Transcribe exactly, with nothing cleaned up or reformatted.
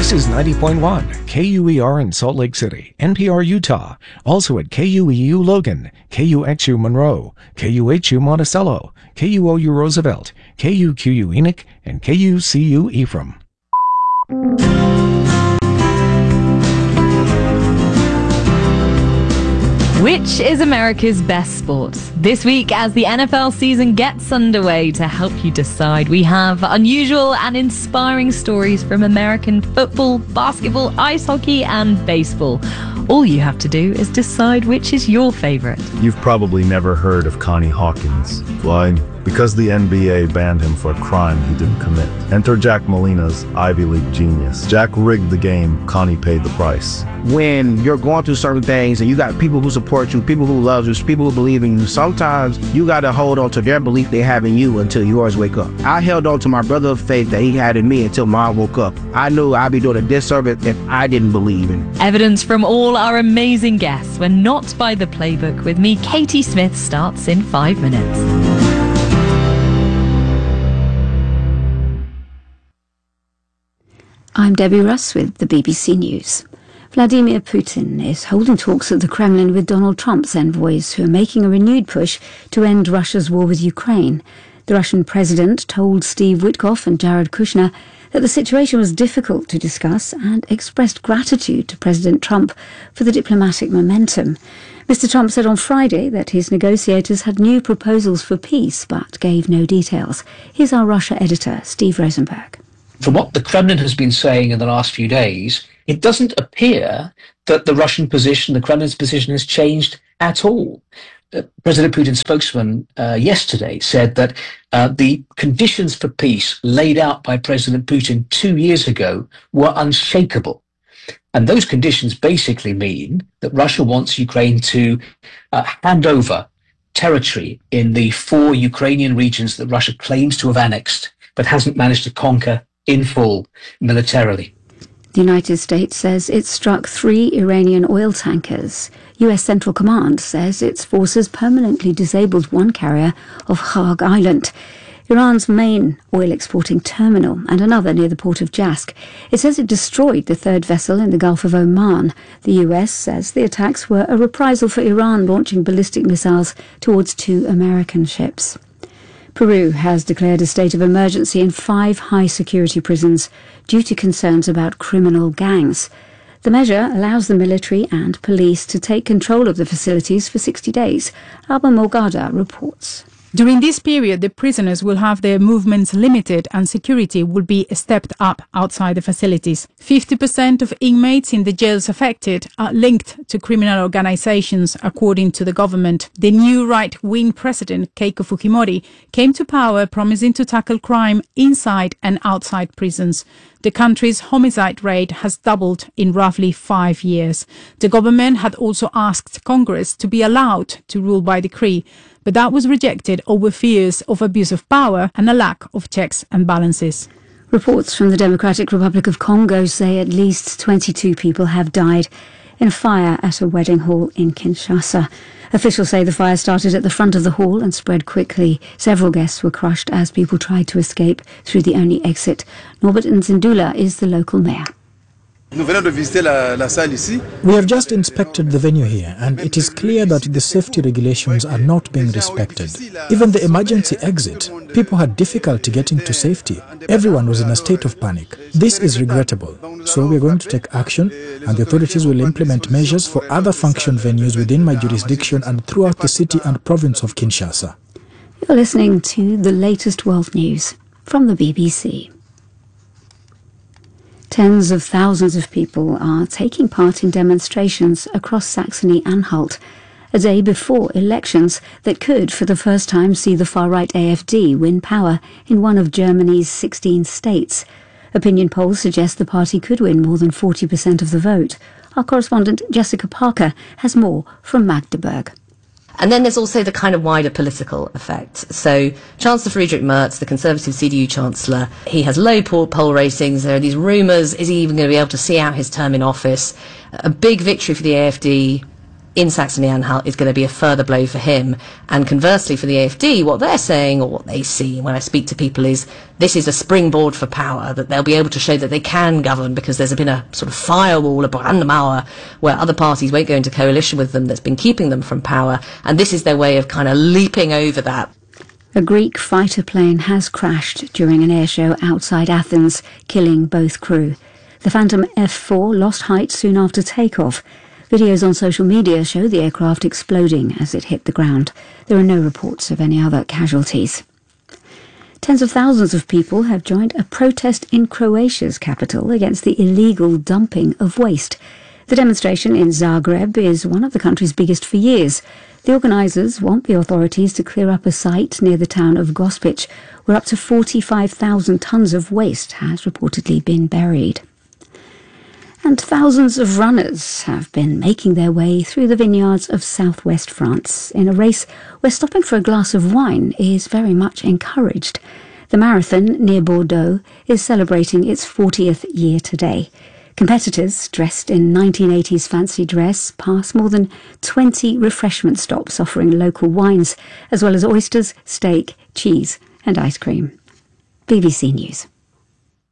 This is ninety point one K U E R in Salt Lake City, N P R Utah, also at K U E U Logan, K U X U Monroe, K U H U Monticello, K U O U Roosevelt, K U Q U Enoch, and K U C U Ephraim. Which is America's best sport? This week, as the N F L season gets underway, to help you decide, we have unusual and inspiring stories from American football, basketball, ice hockey, and baseball. All you have to do is decide which is your favorite. You've probably never heard of Connie Hawkins. Why? Because the N B A banned him for a crime he didn't commit. Enter Jack Molina's Ivy League genius. Jack rigged the game, Connie paid the price. When you're going through certain things and you got people who support you, people who love you, people who believe in you, sometimes you got to hold on to their belief they have in you until yours wake up. I held on to my brother of faith that he had in me until mine woke up. I knew I'd be doing a disservice if I didn't believe in it. Evidence from all our amazing guests when not by the playbook with me, Katie Smith, starts in five minutes. I'm Debbie Russ with the B B C News. Vladimir Putin is holding talks at the Kremlin with Donald Trump's envoys, who are making a renewed push to end Russia's war with Ukraine. The Russian president told Steve Witkoff and Jared Kushner that the situation was difficult to discuss and expressed gratitude to President Trump for the diplomatic momentum. Mister Trump said on Friday that his negotiators had new proposals for peace, but gave no details. Here's our Russia editor, Steve Rosenberg. From what the Kremlin has been saying in the last few days, it doesn't appear that the Russian position, the Kremlin's position, has changed at all. Uh, President Putin's spokesman uh, yesterday said that uh, the conditions for peace laid out by President Putin two years ago were unshakable. And those conditions basically mean that Russia wants Ukraine to uh, hand over territory in the four Ukrainian regions that Russia claims to have annexed, but hasn't managed to conquer in full militarily. The United States says it struck three Iranian oil tankers. U S Central Command says its forces permanently disabled one carrier off Kharg Island, Iran's main oil-exporting terminal, and another near the port of Jask. It says it destroyed the third vessel in the Gulf of Oman. The U S says the attacks were a reprisal for Iran launching ballistic missiles towards two American ships. Peru has declared a state of emergency in five high-security prisons due to concerns about criminal gangs. The measure allows the military and police to take control of the facilities for sixty days. Alba Morgada reports. During this period, the prisoners will have their movements limited and security will be stepped up outside the facilities. fifty percent of inmates in the jails affected are linked to criminal organizations, according to the government. The new right-wing president, Keiko Fujimori, came to power promising to tackle crime inside and outside prisons. The country's homicide rate has doubled in roughly five years. The government had also asked Congress to be allowed to rule by decree, but that was rejected over fears of abuse of power and a lack of checks and balances. Reports from the Democratic Republic of Congo say at least twenty-two people have died in a fire at a wedding hall in Kinshasa. Officials say the fire started at the front of the hall and spread quickly. Several guests were crushed as people tried to escape through the only exit. Norbert Nzindula is the local mayor. We have just inspected the venue here, and it is clear that the safety regulations are not being respected. Even the emergency exit, people had difficulty getting to safety. Everyone was in a state of panic. This is regrettable. So we are going to take action, and the authorities will implement measures for other function venues within my jurisdiction and throughout the city and province of Kinshasa. You're listening to the latest world news from the B B C. Tens of thousands of people are taking part in demonstrations across Saxony-Anhalt, a day before elections that could, for the first time, see the far-right A F D win power in one of Germany's sixteen states. Opinion polls suggest the party could win more than forty percent of the vote. Our correspondent Jessica Parker has more from Magdeburg. And then there's also the kind of wider political effect. So Chancellor Friedrich Merz, the Conservative C D U Chancellor, he has low poll, poll ratings. There are these rumours, is he even going to be able to see out his term in office? A big victory for the A F D in Saxony-Anhalt is going to be a further blow for him. And conversely, for the A F D, what they're saying, or what they see when I speak to people, is this is a springboard for power, that they'll be able to show that they can govern because there's been a sort of firewall, a Brandmauer, where other parties won't go into coalition with them that's been keeping them from power. And this is their way of kind of leaping over that. A Greek fighter plane has crashed during an airshow outside Athens, killing both crew. The Phantom F four lost height soon after takeoff. Videos on social media show the aircraft exploding as it hit the ground. There are no reports of any other casualties. Tens of thousands of people have joined a protest in Croatia's capital against the illegal dumping of waste. The demonstration in Zagreb is one of the country's biggest for years. The organisers want the authorities to clear up a site near the town of Gospic, where up to forty-five thousand tonnes of waste has reportedly been buried. And thousands of runners have been making their way through the vineyards of southwest France in a race where stopping for a glass of wine is very much encouraged. The marathon near Bordeaux is celebrating its fortieth year today. Competitors, dressed in nineteen eighties fancy dress, pass more than twenty refreshment stops offering local wines, as well as oysters, steak, cheese and ice cream. B B C News.